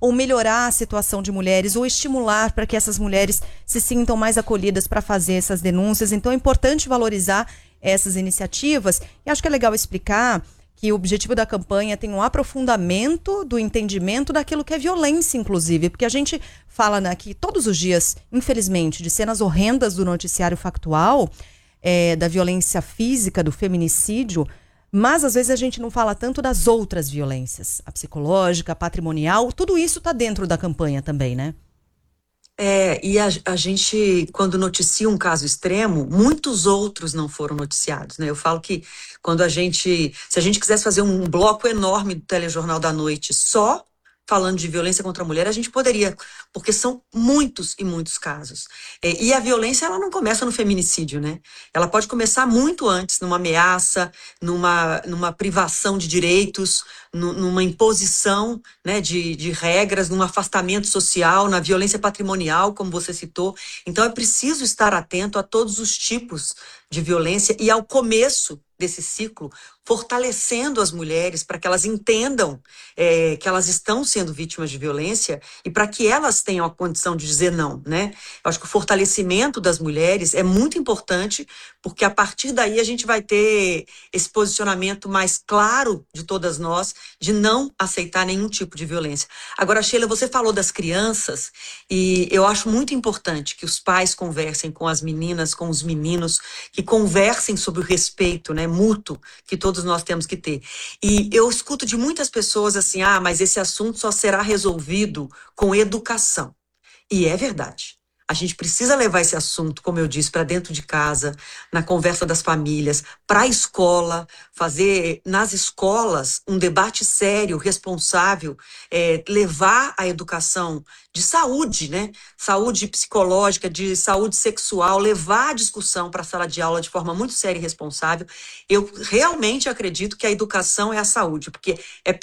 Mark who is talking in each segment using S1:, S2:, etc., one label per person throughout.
S1: ou melhorar a situação de mulheres, ou estimular para que essas mulheres se sintam mais acolhidas para fazer essas denúncias. Então é importante valorizar essas iniciativas. E acho que é legal explicar que o objetivo da campanha tem um aprofundamento do entendimento daquilo que é violência, inclusive, porque a gente fala aqui todos os dias, infelizmente, de cenas horrendas do noticiário factual, da violência física, do feminicídio, mas às vezes a gente não fala tanto das outras violências, a psicológica, a patrimonial, tudo isso está dentro da campanha também, né?
S2: E a gente, quando noticia um caso extremo, muitos outros não foram noticiados, né? Eu falo que se a gente quisesse fazer um bloco enorme do Telejornal da Noite só falando de violência contra a mulher, a gente poderia, porque são muitos e muitos casos. E a violência, ela não começa no feminicídio, né? Ela pode começar muito antes, numa ameaça, numa privação de direitos, numa imposição, né, de regras, num afastamento social, na violência patrimonial, como você citou. Então é preciso estar atento a todos os tipos de violência e ao começo desse ciclo, fortalecendo as mulheres para que elas entendam que elas estão sendo vítimas de violência e para que elas tenham a condição de dizer não, né? Eu acho que o fortalecimento das mulheres é muito importante, porque a partir daí a gente vai ter esse posicionamento mais claro de todas nós, de não aceitar nenhum tipo de violência. Agora, Sheila, você falou das crianças, e eu acho muito importante que os pais conversem com as meninas, com os meninos, que conversem sobre o respeito, né, mútuo, que todos nós temos que ter. E eu escuto de muitas pessoas assim, mas esse assunto só será resolvido com educação. E é verdade. A gente precisa levar esse assunto, como eu disse, para dentro de casa, na conversa das famílias, para a escola, fazer nas escolas um debate sério, responsável, levar a educação de saúde, né? Saúde psicológica, de saúde sexual, levar a discussão para a sala de aula de forma muito séria e responsável. Eu realmente acredito que a educação é a saúde, porque é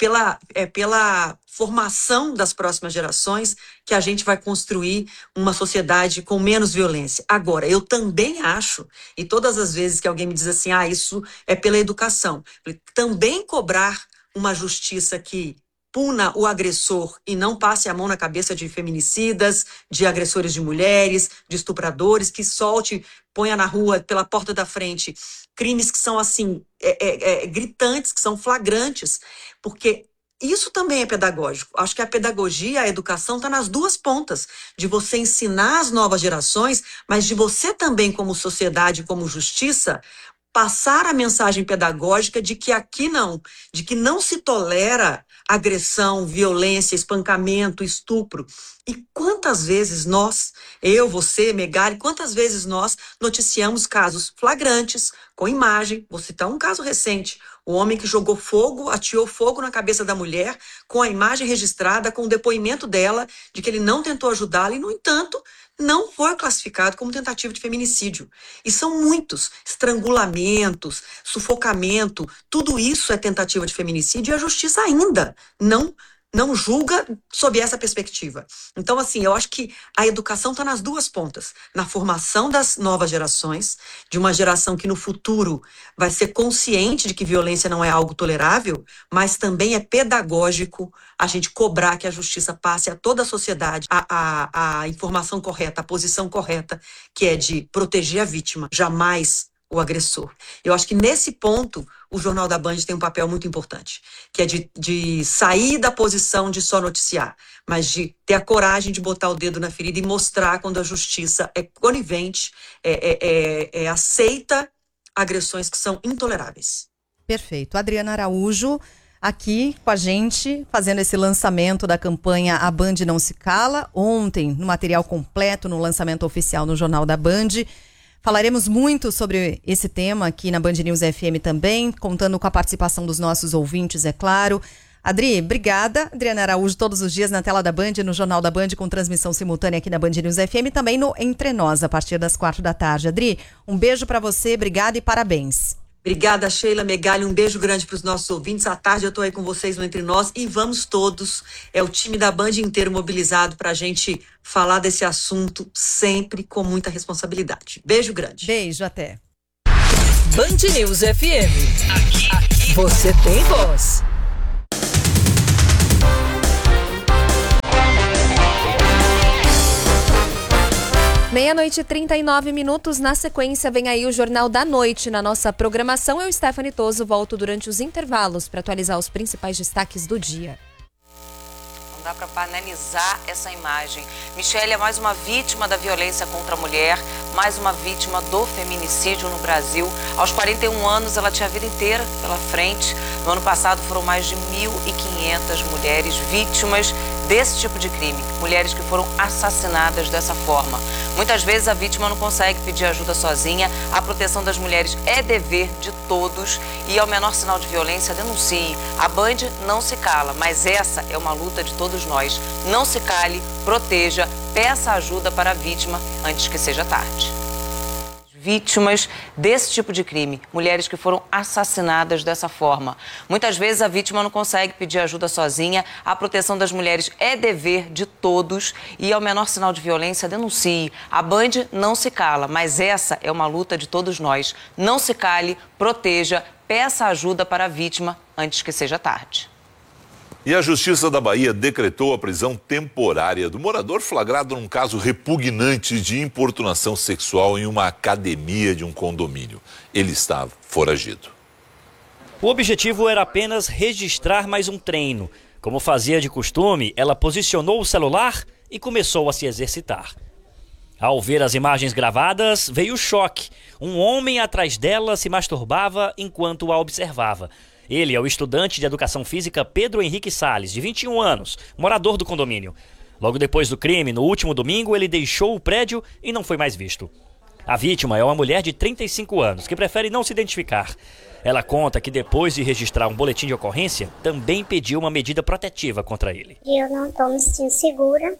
S2: pela formação das próximas gerações que a gente vai construir uma sociedade com menos violência. Agora, eu também acho, e todas as vezes que alguém me diz assim, isso é pela educação, também cobrar uma justiça que puna o agressor e não passe a mão na cabeça de feminicidas, de agressores de mulheres, de estupradores, que solte, ponha na rua, pela porta da frente, crimes que são assim, gritantes, que são flagrantes, porque isso também é pedagógico. Acho que a pedagogia, a educação está nas duas pontas, de você ensinar as novas gerações, mas de você também, como sociedade, como justiça, passar a mensagem pedagógica de que aqui não, de que não se tolera agressão, violência, espancamento, estupro. E quantas vezes eu, você, Megali, quantas vezes nós noticiamos casos flagrantes, com imagem, vou citar um caso recente, o homem que jogou fogo, ateou fogo na cabeça da mulher, com a imagem registrada, com o depoimento dela, de que ele não tentou ajudá-la, e, no entanto, não foi classificado como tentativa de feminicídio. E são muitos estrangulamentos, sufocamento, tudo isso é tentativa de feminicídio e a justiça ainda não julga sob essa perspectiva. Então, assim, eu acho que a educação está nas duas pontas. Na formação das novas gerações, de uma geração que no futuro vai ser consciente de que violência não é algo tolerável, mas também é pedagógico a gente cobrar que a justiça passe a toda a sociedade a informação correta, a posição correta, que é de proteger a vítima, jamais o agressor. Eu acho que nesse ponto o Jornal da Band tem um papel muito importante, que é de sair da posição de só noticiar, mas de ter a coragem de botar o dedo na ferida e mostrar quando a justiça é conivente, aceita agressões que são intoleráveis.
S1: Perfeito. Adriana Araújo aqui com a gente, fazendo esse lançamento da campanha A Band Não Se Cala, ontem no material completo, no lançamento oficial no Jornal da Band. Falaremos muito sobre esse tema aqui na Band News FM também, contando com a participação dos nossos ouvintes, é claro. Adri, obrigada. Adriana Araújo, todos os dias na tela da Band, no Jornal da Band, com transmissão simultânea aqui na Band News FM, também no Entre Nós, a partir das 4h. Adri, um beijo para você, obrigada e parabéns.
S2: Obrigada, Sheila, Megali, um beijo grande para os nossos ouvintes. À tarde eu estou aí com vocês no Entre Nós e vamos todos, o time da Band inteiro mobilizado para a gente falar desse assunto sempre com muita responsabilidade. Beijo grande.
S1: Beijo, até.
S3: Band News FM. Aqui você tem voz.
S4: 00:39. Na sequência, vem aí o Jornal da Noite. Na nossa programação, eu, Stephanie Toso, volto durante os intervalos para atualizar os principais destaques do dia.
S5: Não dá para banalizar essa imagem. Michele é mais uma vítima da violência contra a mulher, mais uma vítima do feminicídio no Brasil. Aos 41 anos, ela tinha a vida inteira pela frente. No ano passado, foram mais de 1.500 mulheres vítimas desse tipo de crime. Mulheres que foram assassinadas dessa forma. Muitas vezes a vítima não consegue pedir ajuda sozinha. A proteção das mulheres é dever de todos e ao menor sinal de violência, denuncie. A Band não se cala, mas essa é uma luta de todos nós. Não se cale, proteja, peça ajuda para a vítima antes que seja tarde. Vítimas desse tipo de crime, mulheres que foram assassinadas dessa forma. Muitas vezes a vítima não consegue pedir ajuda sozinha. A proteção das mulheres é dever de todos e ao menor sinal de violência, denuncie. A Band não se cala, mas essa é uma luta de todos nós. Não se cale, proteja, peça ajuda para a vítima antes que seja tarde.
S6: E a Justiça da Bahia decretou a prisão temporária do morador flagrado num caso repugnante de importunação sexual em uma academia de um condomínio. Ele estava foragido.
S7: O objetivo era apenas registrar mais um treino. Como fazia de costume, ela posicionou o celular e começou a se exercitar. Ao ver as imagens gravadas, veio o choque. Um homem atrás dela se masturbava enquanto a observava. Ele é o estudante de educação física Pedro Henrique Salles, de 21 anos, morador do condomínio. Logo depois do crime, no último domingo, ele deixou o prédio e não foi mais visto. A vítima é uma mulher de 35 anos, que prefere não se identificar. Ela conta que depois de registrar um boletim de ocorrência, também pediu uma medida protetiva contra ele.
S8: Eu não estou me sentindo segura,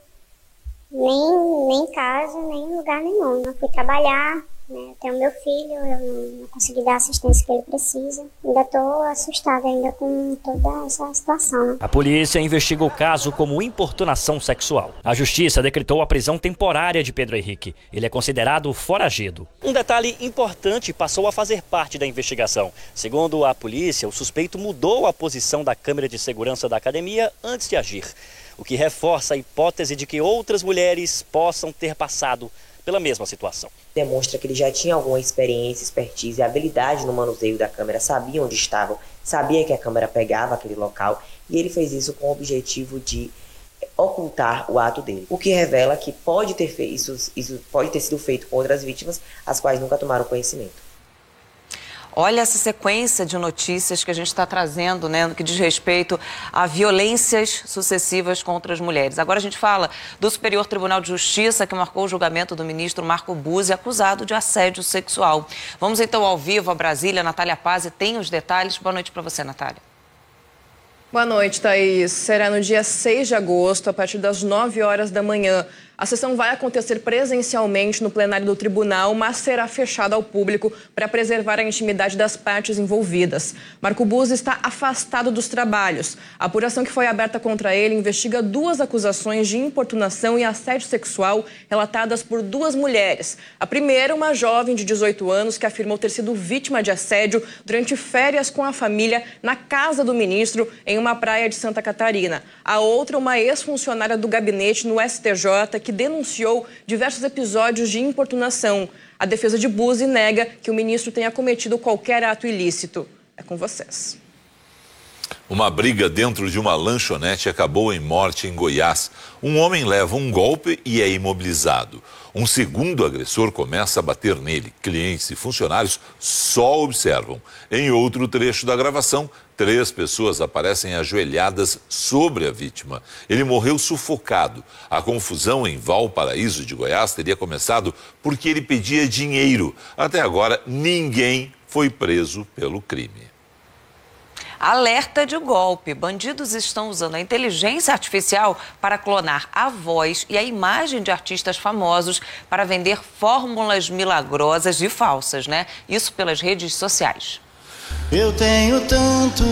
S8: nem em casa, nem em lugar nenhum. Não fui trabalhar, né? Tenho meu filho, eu não consegui dar a assistência que ele precisa. Ainda estou assustada ainda com toda essa situação.
S7: A polícia investiga o caso como importunação sexual. A justiça decretou a prisão temporária de Pedro Henrique. Ele é considerado foragido. Um detalhe importante passou a fazer parte da investigação. Segundo a polícia, o suspeito mudou a posição da câmera de segurança da academia antes de agir, o que reforça a hipótese de que outras mulheres possam ter passado pela mesma situação.
S9: Demonstra que ele já tinha alguma experiência, expertise e habilidade no manuseio da câmera, sabia onde estavam, sabia que a câmera pegava aquele local e ele fez isso com o objetivo de ocultar o ato dele. O que revela que pode ter isso pode ter sido feito com outras vítimas, as quais nunca tomaram conhecimento.
S5: Olha essa sequência de notícias que a gente está trazendo, né, no que diz respeito a violências sucessivas contra as mulheres. Agora a gente fala do Superior Tribunal de Justiça, que marcou o julgamento do ministro Marco Buzzi, acusado de assédio sexual. Vamos então ao vivo a Brasília. Natália Pazzi tem os detalhes. Boa noite para você, Natália.
S10: Boa noite, Thaís. Será no dia 6 de agosto, a partir das 9 horas da manhã. A sessão vai acontecer presencialmente no plenário do tribunal, mas será fechada ao público para preservar a intimidade das partes envolvidas. Marco Buzzi está afastado dos trabalhos. A apuração que foi aberta contra ele investiga 2 acusações de importunação e assédio sexual relatadas por 2 mulheres. A primeira, uma jovem de 18 anos que afirmou ter sido vítima de assédio durante férias com a família na casa do ministro em uma praia de Santa Catarina. A outra, uma ex-funcionária do gabinete no STJ que denunciou diversos episódios de importunação. A defesa de Buzzi nega que o ministro tenha cometido qualquer ato ilícito. É com vocês.
S6: Uma briga dentro de uma lanchonete acabou em morte em Goiás. Um homem leva um golpe e é imobilizado. Um segundo agressor começa a bater nele. Clientes e funcionários só observam. Em outro trecho da gravação, 3 pessoas aparecem ajoelhadas sobre a vítima. Ele morreu sufocado. A confusão em Valparaíso de Goiás teria começado porque ele pedia dinheiro. Até agora, ninguém foi preso pelo crime.
S5: Alerta de golpe. Bandidos estão usando a inteligência artificial para clonar a voz e a imagem de artistas famosos para vender fórmulas milagrosas e falsas, né? Isso pelas redes sociais.
S11: Eu tenho tanto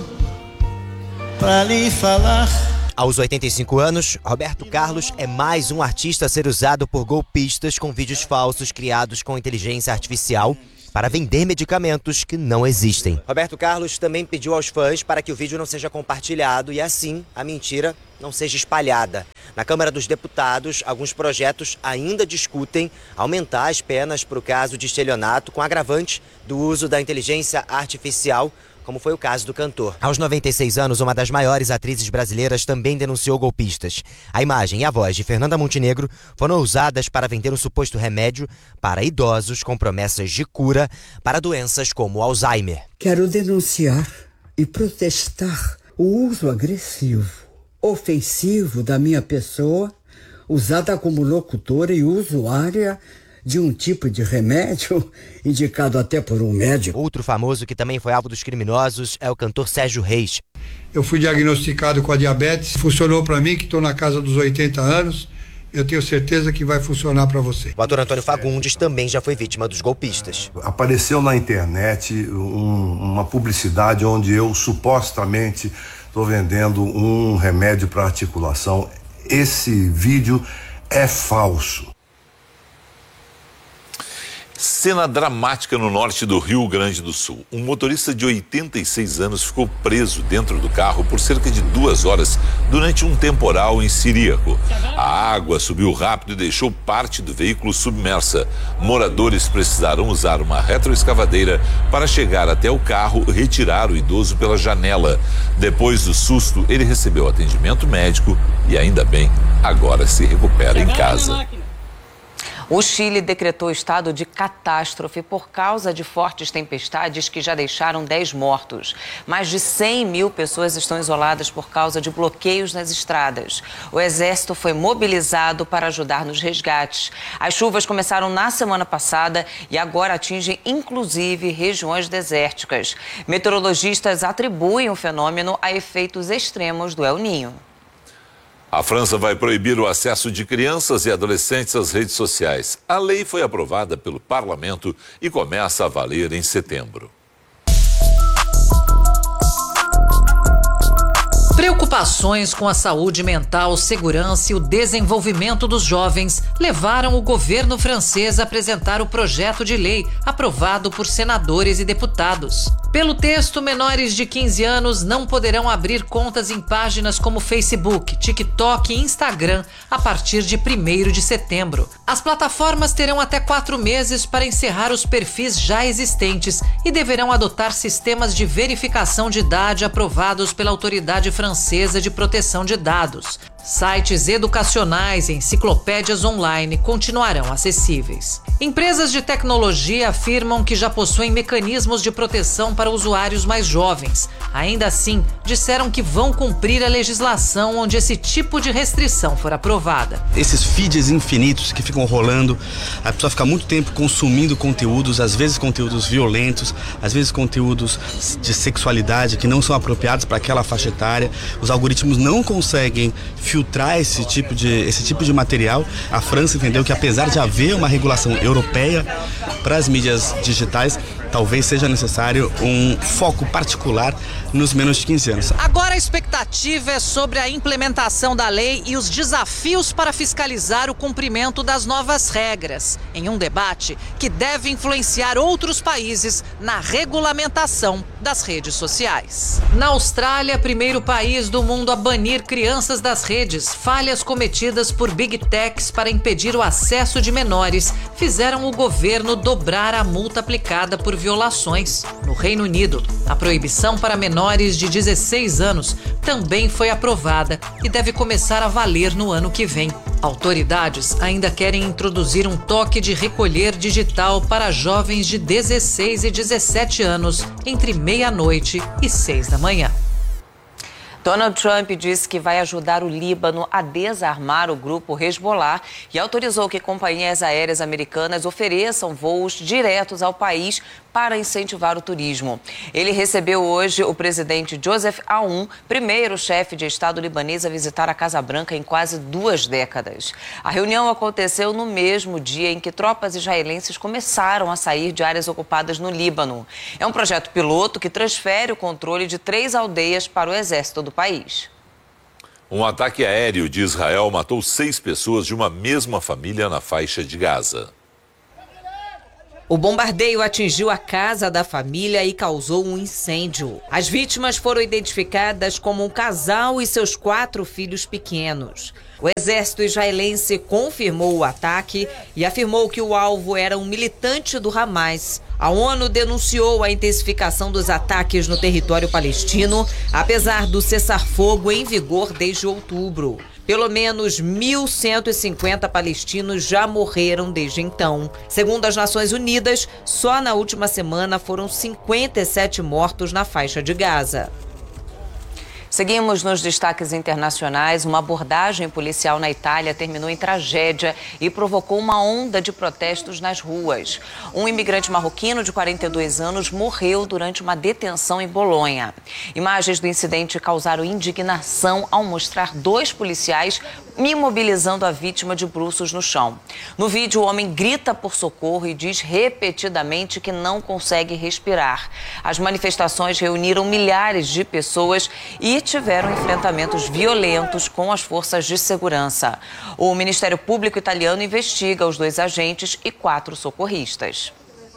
S11: para lhe falar.
S12: Aos 85 anos, Roberto Carlos é mais um artista a ser usado por golpistas com vídeos falsos criados com inteligência artificial para vender medicamentos que não existem. Roberto Carlos também pediu aos fãs para que o vídeo não seja compartilhado e assim a mentira não seja espalhada. Na Câmara dos Deputados, alguns projetos ainda discutem aumentar as penas para o caso de estelionato com agravante do uso da inteligência artificial, como foi o caso do cantor. Aos 96 anos, uma das maiores atrizes brasileiras também denunciou golpistas. A imagem e a voz de Fernanda Montenegro foram usadas para vender um suposto remédio para idosos com promessas de cura para doenças como Alzheimer.
S13: Quero denunciar e protestar o uso agressivo, ofensivo da minha pessoa, usada como locutora e usuária de um tipo de remédio indicado até por um médico.
S12: Outro famoso que também foi alvo dos criminosos é o cantor Sérgio Reis.
S14: Eu fui diagnosticado com a diabetes, funcionou para mim, que estou na casa dos 80 anos, eu tenho certeza que vai funcionar para você.
S12: O ator Antônio Fagundes também já foi vítima dos golpistas.
S15: Apareceu na internet uma publicidade onde eu supostamente estou vendendo um remédio para articulação. Esse vídeo é falso.
S6: Cena dramática no norte do Rio Grande do Sul. Um motorista de 86 anos ficou preso dentro do carro por cerca de 2 horas durante um temporal em Ciríaco. A água subiu rápido e deixou parte do veículo submersa. Moradores precisaram usar uma retroescavadeira para chegar até o carro e retirar o idoso pela janela. Depois do susto, ele recebeu atendimento médico e, ainda bem, agora se recupera em casa.
S5: O Chile decretou estado de catástrofe por causa de fortes tempestades que já deixaram 10 mortos. Mais de 100 mil pessoas estão isoladas por causa de bloqueios nas estradas. O exército foi mobilizado para ajudar nos resgates. As chuvas começaram na semana passada e agora atingem inclusive regiões desérticas. Meteorologistas atribuem o fenômeno a efeitos extremos do El Niño.
S6: A França vai proibir o acesso de crianças e adolescentes às redes sociais. A lei foi aprovada pelo parlamento e começa a valer em setembro.
S16: Preocupações com a saúde mental, segurança e o desenvolvimento dos jovens levaram o governo francês a apresentar o projeto de lei aprovado por senadores e deputados. Pelo texto, menores de 15 anos não poderão abrir contas em páginas como Facebook, TikTok e Instagram a partir de 1º de setembro. As plataformas terão até 4 meses para encerrar os perfis já existentes e deverão adotar sistemas de verificação de idade aprovados pela Autoridade Francesa de Proteção de Dados. Sites educacionais e enciclopédias online continuarão acessíveis. Empresas de tecnologia afirmam que já possuem mecanismos de proteção para usuários mais jovens. Ainda assim, disseram que vão cumprir a legislação onde esse tipo de restrição for aprovada.
S17: Esses feeds infinitos que ficam rolando, a pessoa fica muito tempo consumindo conteúdos, às vezes conteúdos violentos, às vezes conteúdos de sexualidade que não são apropriados para aquela faixa etária. Os algoritmos não conseguem filtrar esse tipo de material. A França entendeu que, apesar de haver uma regulação europeia para as mídias digitais, talvez seja necessário um foco particular nos menos de 15 anos.
S16: Agora a expectativa é sobre a implementação da lei e os desafios para fiscalizar o cumprimento das novas regras, em um debate que deve influenciar outros países na regulamentação das redes sociais. Na Austrália, primeiro país do mundo a banir crianças das redes, falhas cometidas por Big Techs para impedir o acesso de menores fizeram o governo dobrar a multa aplicada por violações. No Reino Unido, a proibição para menores de 16 anos também foi aprovada e deve começar a valer no ano que vem. Autoridades ainda querem introduzir um toque de recolher digital para jovens de 16 e 17 anos entre meia-noite e 6 da manhã.
S5: Donald Trump disse que vai ajudar o Líbano a desarmar o grupo Hezbollah e autorizou que companhias aéreas americanas ofereçam voos diretos ao país para incentivar o turismo. Ele recebeu hoje o presidente Joseph Aoun, primeiro chefe de Estado libanês a visitar a Casa Branca em quase 2 décadas. A reunião aconteceu no mesmo dia em que tropas israelenses começaram a sair de áreas ocupadas no Líbano. É um projeto piloto que transfere o controle de 3 aldeias para o exército do país.
S6: Um ataque aéreo de Israel matou 6 pessoas de uma mesma família na faixa de Gaza.
S18: O bombardeio atingiu a casa da família e causou um incêndio. As vítimas foram identificadas como um casal e seus 4 filhos pequenos. O exército israelense confirmou o ataque e afirmou que o alvo era um militante do Hamas. A ONU denunciou a intensificação dos ataques no território palestino, apesar do cessar-fogo em vigor desde outubro. Pelo menos 1.150 palestinos já morreram desde então. Segundo as Nações Unidas, só na última semana foram 57 mortos na faixa de Gaza.
S5: Seguimos nos destaques internacionais. Uma abordagem policial na Itália terminou em tragédia e provocou uma onda de protestos nas ruas. Um imigrante marroquino de 42 anos morreu durante uma detenção em Bolonha. Imagens do incidente causaram indignação ao mostrar 2 policiais imobilizando a vítima de bruços no chão. No vídeo, o homem grita por socorro e diz repetidamente que não consegue respirar. As manifestações reuniram milhares de pessoas e tiveram enfrentamentos violentos com as forças de segurança. O Ministério Público italiano investiga os 2 agentes e 4 socorristas.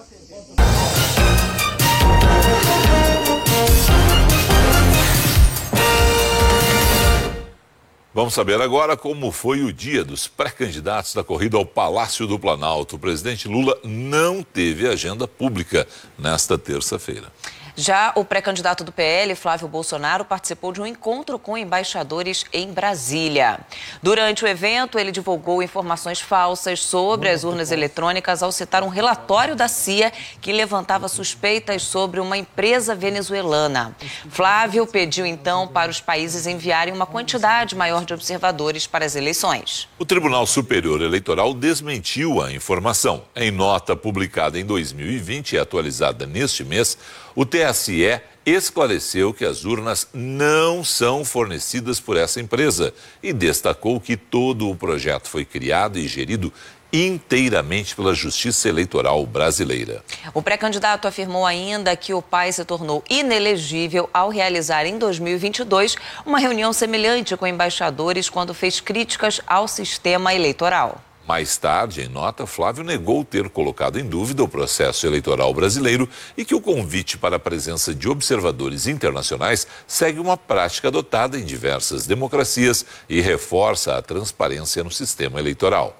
S6: Vamos saber agora como foi o dia dos pré-candidatos da corrida ao Palácio do Planalto. O presidente Lula não teve agenda pública nesta terça-feira.
S5: Já o pré-candidato do PL, Flávio Bolsonaro, participou de um encontro com embaixadores em Brasília. Durante o evento, ele divulgou informações falsas sobre as urnas eletrônicas ao citar um relatório da CIA que levantava suspeitas sobre uma empresa venezuelana. Flávio pediu, então, para os países enviarem uma quantidade maior de observadores para as eleições.
S6: O Tribunal Superior Eleitoral desmentiu a informação. Em nota publicada em 2020 e atualizada neste mês, o TSE esclareceu que as urnas não são fornecidas por essa empresa e destacou que todo o projeto foi criado e gerido inteiramente pela Justiça Eleitoral brasileira.
S5: O pré-candidato afirmou ainda que o pai se tornou inelegível ao realizar em 2022 uma reunião semelhante com embaixadores quando fez críticas ao sistema eleitoral.
S6: Mais tarde, em nota, Flávio negou ter colocado em dúvida o processo eleitoral brasileiro e que o convite para a presença de observadores internacionais segue uma prática adotada em diversas democracias e reforça a transparência no sistema eleitoral.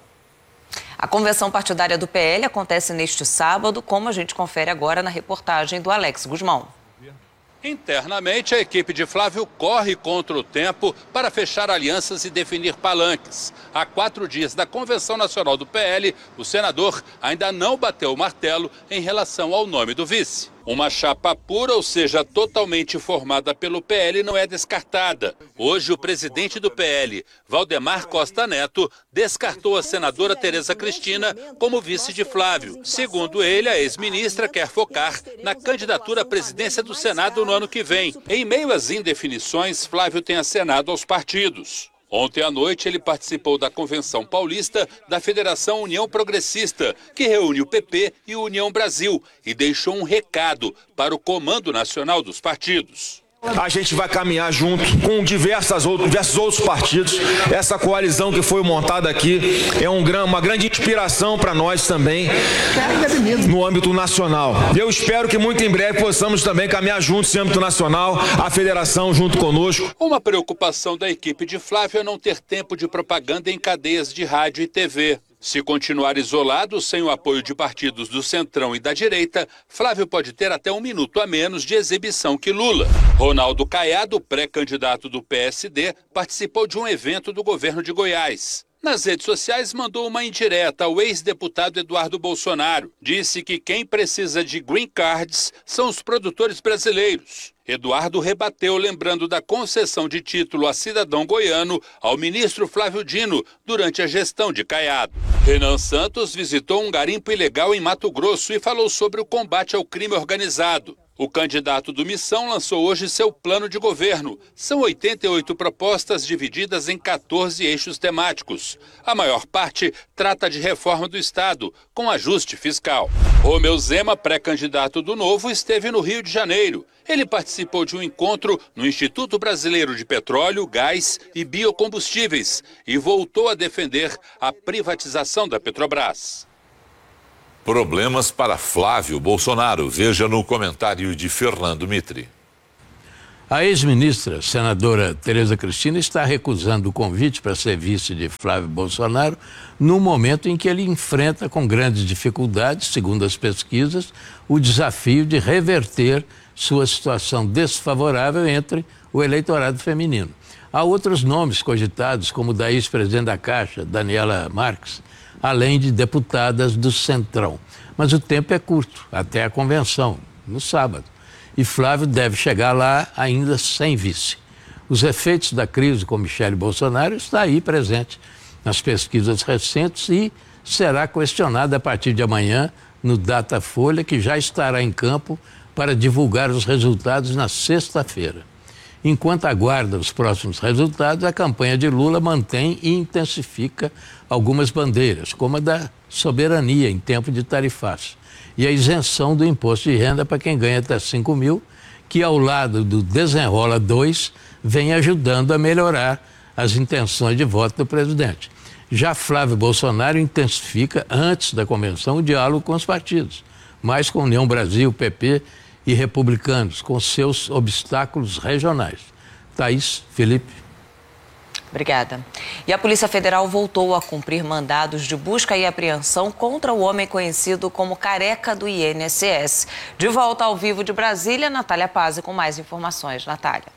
S5: A convenção partidária do PL acontece neste sábado, como a gente confere agora na reportagem do Alex Guzmão.
S19: Internamente, a equipe de Flávio corre contra o tempo para fechar alianças e definir palanques. Há 4 dias da Convenção Nacional do PL, o senador ainda não bateu o martelo em relação ao nome do vice. Uma chapa pura, ou seja, totalmente formada pelo PL, não é descartada. Hoje, o presidente do PL, Valdemar Costa Neto, descartou a senadora Tereza Cristina como vice de Flávio. Segundo ele, a ex-ministra quer focar na candidatura à presidência do Senado no ano que vem. Em meio às indefinições, Flávio tem acenado aos partidos. Ontem à noite, ele participou da Convenção Paulista da Federação União Progressista, que reúne o PP e o União Brasil, e deixou um recado para o Comando Nacional dos Partidos.
S20: A gente vai caminhar junto com diversos outros partidos. Essa coalizão que foi montada aqui é uma grande inspiração para nós também no âmbito nacional. Eu espero que muito em breve possamos também caminhar juntos no âmbito nacional, a federação junto conosco.
S19: Uma preocupação da equipe de Flávio é não ter tempo de propaganda em cadeias de rádio e TV. Se continuar isolado, sem o apoio de partidos do Centrão e da direita, Flávio pode ter até 1 minuto a menos de exibição que Lula. Ronaldo Caiado, pré-candidato do PSD, participou de um evento do governo de Goiás. Nas redes sociais, mandou uma indireta ao ex-deputado Eduardo Bolsonaro. Disse que quem precisa de green cards são os produtores brasileiros. Eduardo rebateu, lembrando da concessão de título a cidadão goiano ao ministro Flávio Dino durante a gestão de Caiado. Renan Santos visitou um garimpo ilegal em Mato Grosso e falou sobre o combate ao crime organizado. O candidato do Missão lançou hoje seu plano de governo. São 88 propostas divididas em 14 eixos temáticos. A maior parte trata de reforma do Estado, com ajuste fiscal. Romeu Zema, pré-candidato do Novo, esteve no Rio de Janeiro. Ele participou de um encontro no Instituto Brasileiro de Petróleo, Gás e Biocombustíveis e voltou a defender a privatização da Petrobras.
S6: Problemas para Flávio Bolsonaro. Veja no comentário de Fernando Mitri.
S21: A ex-ministra, senadora Tereza Cristina, está recusando o convite para ser vice de Flávio Bolsonaro no momento em que ele enfrenta com grandes dificuldades, segundo as pesquisas, o desafio de reverter sua situação desfavorável entre o eleitorado feminino. Há outros nomes cogitados, como o da ex-presidente da Caixa, Daniela Marques, além de deputadas do Centrão. Mas o tempo é curto, até a convenção, no sábado. E Flávio deve chegar lá ainda sem vice. Os efeitos da crise com Michele Bolsonaro está aí presente nas pesquisas recentes e será questionado a partir de amanhã no Datafolha, que já estará em campo para divulgar os resultados na sexta-feira. Enquanto aguarda os próximos resultados, a campanha de Lula mantém e intensifica algumas bandeiras, como a da soberania em tempo de tarifaço e a isenção do imposto de renda para quem ganha até 5 mil, que ao lado do Desenrola 2 vem ajudando a melhorar as intenções de voto do presidente. Já Flávio Bolsonaro intensifica, antes da convenção, o diálogo com os partidos, mais com União Brasil, PP e Republicanos, com seus obstáculos regionais. Thaís, Felipe.
S5: Obrigada. E a Polícia Federal voltou a cumprir mandados de busca e apreensão contra o homem conhecido como Careca do INSS. De volta ao vivo de Brasília, Natália Pazzi com mais informações. Natália.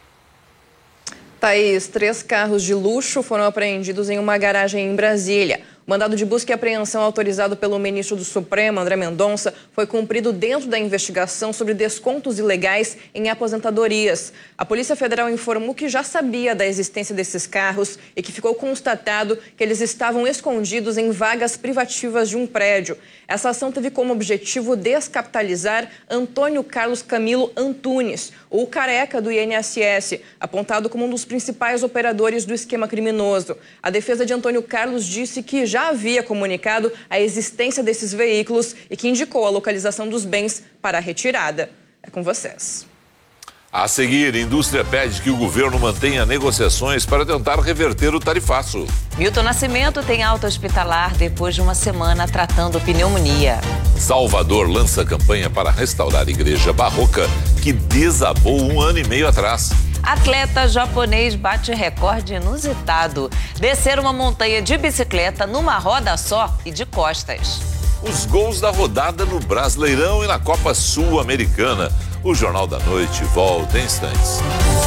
S10: Thaís, 3 carros de luxo foram apreendidos em uma garagem em Brasília. O mandado de busca e apreensão autorizado pelo ministro do Supremo, André Mendonça, foi cumprido dentro da investigação sobre descontos ilegais em aposentadorias. A Polícia Federal informou que já sabia da existência desses carros e que ficou constatado que eles estavam escondidos em vagas privativas de um prédio. Essa ação teve como objetivo descapitalizar Antônio Carlos Camilo Antunes, o Careca do INSS, apontado como um dos principais operadores do esquema criminoso. A defesa de Antônio Carlos disse que já havia comunicado a existência desses veículos e que indicou a localização dos bens para a retirada. É com vocês.
S6: A seguir, a indústria pede que o governo mantenha negociações para tentar reverter o tarifaço.
S5: Milton Nascimento tem alta hospitalar depois de uma semana tratando pneumonia.
S6: Salvador lança campanha para restaurar a igreja barroca que desabou 1 ano e meio atrás.
S5: Atleta japonês bate recorde inusitado. Descer uma montanha de bicicleta numa roda só e de costas.
S6: Os gols da rodada no Brasileirão e na Copa Sul-Americana. O Jornal da Noite volta em instantes.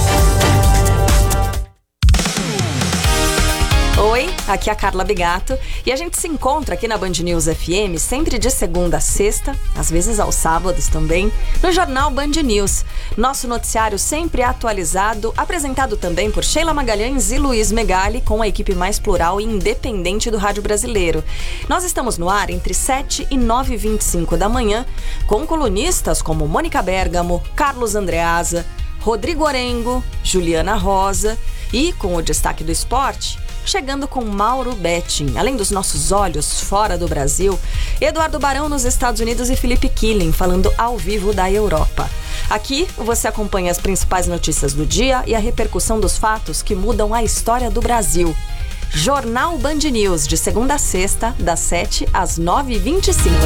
S22: Oi, aqui é a Carla Bigato e a gente se encontra aqui na Band News FM sempre de segunda a sexta, às vezes aos sábados também, no Jornal Band News. Nosso noticiário sempre atualizado, apresentado também por Sheila Magalhães e Luiz Megali, com a equipe mais plural e independente do rádio brasileiro. Nós estamos no ar entre 7 e 9h25 da manhã, com colunistas como Mônica Bergamo, Carlos Andreasa, Rodrigo Orengo, Juliana Rosa e, com o destaque do esporte, chegando com Mauro Betting, além dos nossos olhos fora do Brasil, Eduardo Barão nos Estados Unidos e Felipe Killing falando ao vivo da Europa. Aqui você acompanha as principais notícias do dia e a repercussão dos fatos que mudam a história do Brasil. Jornal Band News, de segunda a sexta, das 7 às 9h25.